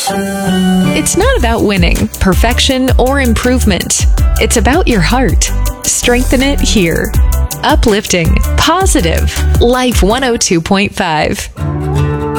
It's not about winning, perfection, or improvement. It's about your heart. Strengthen it here. Uplifting, positive, Life 102.5.